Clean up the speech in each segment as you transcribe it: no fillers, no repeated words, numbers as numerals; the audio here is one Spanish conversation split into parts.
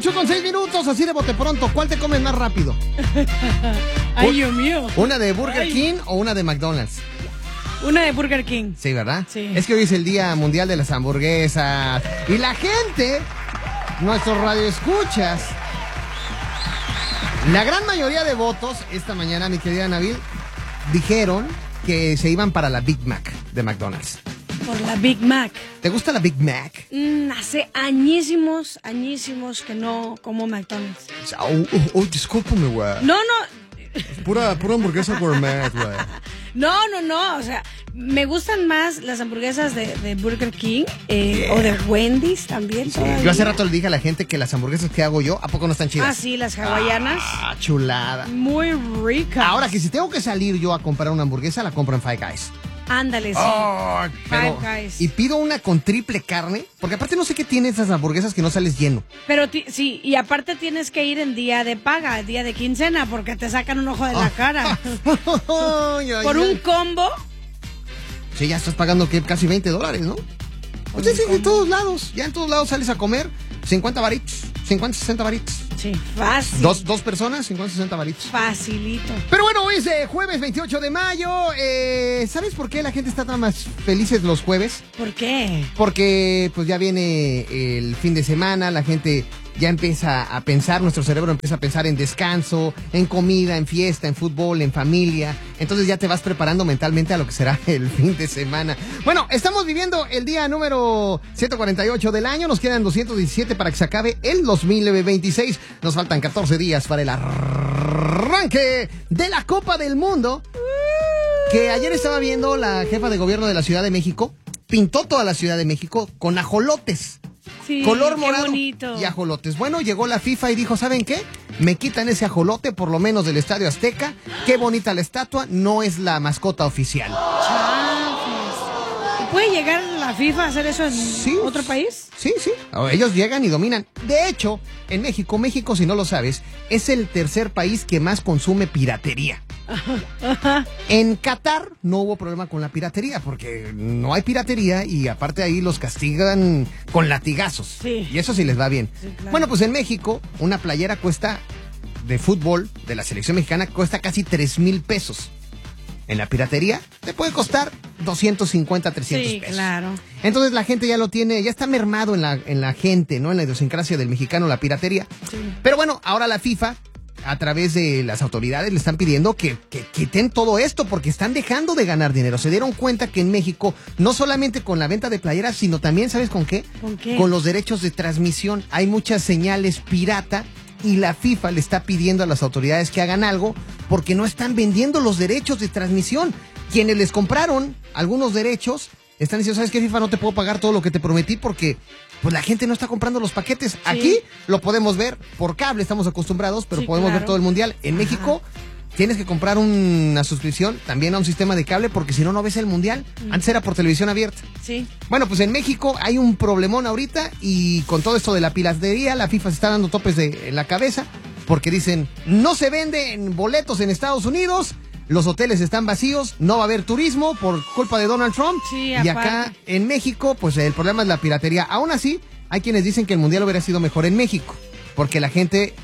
8:06, así de bote pronto. ¿Cuál te comes más rápido? Ay, Dios mío. ¿Una de Burger King o una de McDonald's? Una de Burger King. Sí, ¿verdad? Sí. Es que hoy es el Día Mundial de las Hamburguesas. Y la gente, nuestros radioescuchas, la gran mayoría de votos esta mañana, mi querida Nabil, dijeron que se iban para la Big Mac de McDonald's. Por la Big Mac. ¿Te gusta la Big Mac? Hace añísimos que no como McDonald's. Discúlpame, güey. No. Pura hamburguesa gourmet, güey. No. O sea, me gustan más las hamburguesas de Burger King o de Wendy's también. Sí, yo hace rato le dije a la gente que las hamburguesas que hago yo, ¿a poco no están chidas? Ah, sí, las hawaianas. Chulada. Muy ricas. Ahora que si tengo que salir yo a comprar una hamburguesa, la compro en Five Guys. Ándale, sí. Pero, Five Guys. y pido una con triple carne, porque aparte no sé qué tiene esas hamburguesas que no sales lleno. Pero sí, y aparte tienes que ir en día de paga, día de quincena, porque te sacan un ojo de la cara. Por un combo. Sí, ya estás pagando casi $20, ¿no? Pues sí, en todos lados. Ya en todos lados sales a comer 50 varitos, 50, 60 varitos. Sí, fácil. Dos personas, 50, 60 varitos. Facilito. Pero bueno, hoy es jueves 28 de mayo. ¿Sabes por qué la gente está tan más felices los jueves? ¿Por qué? Porque pues ya viene el fin de semana, la gente ya empieza a pensar, nuestro cerebro empieza a pensar en descanso, en comida, en fiesta, en fútbol, en familia. Entonces ya te vas preparando mentalmente a lo que será el fin de semana. Bueno, estamos viviendo el día número 148 del año. Nos quedan 217 para que se acabe el 2026. Nos faltan 14 días para el arranque de la Copa del Mundo. Que ayer estaba viendo la jefa de gobierno de la Ciudad de México. Pintó toda la Ciudad de México con ajolotes. Sí, Color morado bonito. Y ajolotes. Bueno, llegó la FIFA y dijo, ¿saben qué? Me quitan ese ajolote, por lo menos del Estadio Azteca. Qué bonita la estatua, no es la mascota oficial. Chafes. ¿Puede llegar la FIFA a hacer eso en otro país? Sí. Ellos llegan y dominan. De hecho, en México, si no lo sabes, es el tercer país que más consume piratería. En Qatar no hubo problema con la piratería porque no hay piratería y aparte ahí los castigan con latigazos. Sí. Y eso sí les va bien. Sí, claro. Bueno, pues en México una playera de fútbol de la selección mexicana cuesta casi 3,000 pesos. En la piratería te puede costar 250, 300 sí, pesos. Claro. Entonces la gente ya lo tiene, ya está mermado en la gente, ¿no? En la idiosincrasia del mexicano, la piratería. Sí. Pero bueno, ahora la FIFA, a través de las autoridades, le están pidiendo que quiten todo esto porque están dejando de ganar dinero. Se dieron cuenta que en México, no solamente con la venta de playeras, sino también, ¿sabes con qué? ¿Con qué? Con los derechos de transmisión. Hay muchas señales pirata y la FIFA le está pidiendo a las autoridades que hagan algo porque no están vendiendo los derechos de transmisión. Quienes les compraron algunos derechos están diciendo, ¿sabes qué, FIFA? No te puedo pagar todo lo que te prometí porque pues la gente no está comprando los paquetes. Sí. Aquí lo podemos ver por cable, estamos acostumbrados, pero podemos ver todo el mundial. En México tienes que comprar una suscripción también a un sistema de cable porque si no, no ves el mundial. Antes era por televisión abierta. Sí. Bueno, pues en México hay un problemón ahorita y con todo esto de la piratería, la FIFA se está dando topes en la cabeza porque dicen, no se venden boletos en Estados Unidos. Los hoteles están vacíos, no va a haber turismo por culpa de Donald Trump. Sí, y acá en México, pues el problema es la piratería. Aún así, hay quienes dicen que el mundial hubiera sido mejor en México, porque la gente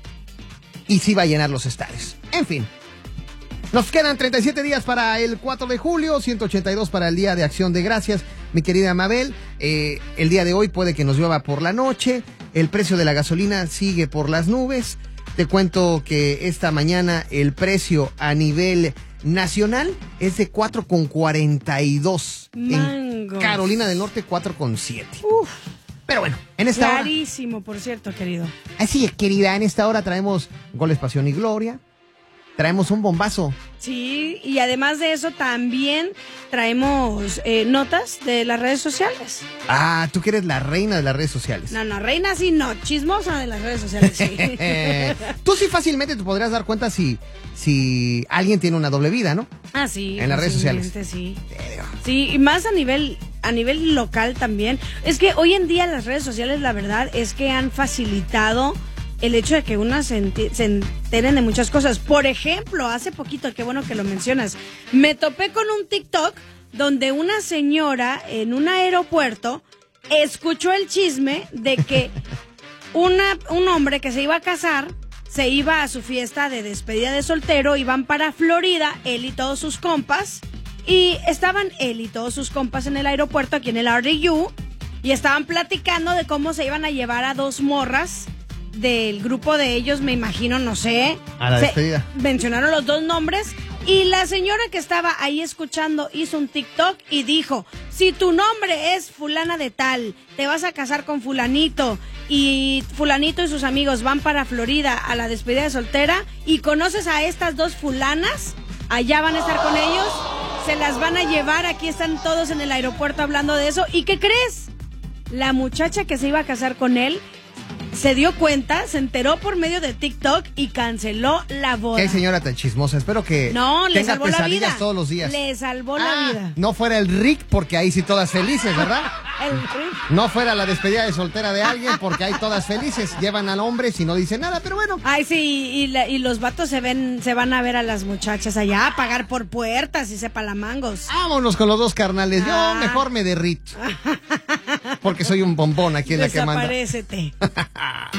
y sí va a llenar los estadios. En fin, nos quedan 37 días para el 4 de julio, 182 para el Día de Acción de Gracias. Mi querida Mabel, el día de hoy puede que nos llueva por la noche, el precio de la gasolina sigue por las nubes. Te cuento que esta mañana el precio a nivel nacional es de 4,42. En Carolina del Norte, 4,7. Pero bueno, en esta hora... Clarísimo, por cierto, querido. Así es, querida, en esta hora traemos Goles, Pasión y Gloria. Traemos un bombazo. Sí, y además de eso también traemos notas de las redes sociales. Ah, tú que eres la reina de las redes sociales. No, reina sí, no, chismosa de las redes sociales, sí. Tú sí fácilmente te podrías dar cuenta si alguien tiene una doble vida, ¿no? Ah, sí. En las redes sociales. Sí. Sí, y más a nivel local también. Es que hoy en día las redes sociales, la verdad, es que han facilitado el hecho de que unas se enteren de muchas cosas. Por ejemplo, hace poquito, qué bueno que lo mencionas, me topé con un TikTok donde una señora en un aeropuerto escuchó el chisme de que un hombre que se iba a casar, se iba a su fiesta de despedida de soltero, iban para Florida, él y todos sus compas, y estaban él y todos sus compas en el aeropuerto, aquí en el RDU, y estaban platicando de cómo se iban a llevar a 2 morras del grupo de ellos, me imagino, no sé. A la despedida. Mencionaron los 2 nombres. Y la señora que estaba ahí escuchando hizo un TikTok y dijo, si tu nombre es fulana de tal, te vas a casar con fulanito y fulanito y sus amigos van para Florida a la despedida de soltera y conoces a estas 2 fulanas, allá van a estar con ellos, se las van a llevar, aquí están todos en el aeropuerto hablando de eso. ¿Y qué crees? La muchacha que se iba a casar con él se dio cuenta, se enteró por medio de TikTok y canceló la boda. Qué señora tan chismosa. Espero que no, le tenga salvó pesadillas la vida. todos los días. Le salvó la vida. No fuera el Rick, porque ahí sí todas felices, ¿verdad? El Rick. No fuera la despedida de soltera de alguien, porque ahí todas felices. Llevan al hombre si no dice nada, pero bueno. Ay, sí, y los vatos se van a ver a las muchachas allá, a pagar por puertas y sepalamangos. Vámonos con los 2 carnales. Yo mejor me derrito. Porque soy un bombón aquí en la que manda. Desaparécete.